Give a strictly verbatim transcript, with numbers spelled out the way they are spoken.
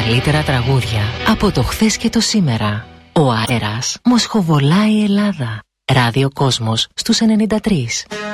καλύτερα τραγούδια από το χθες και το σήμερα. Ο αέρας μοσχοβολάει η Ελλάδα. Ράδιο Κόσμος στους ενενήντα τρία.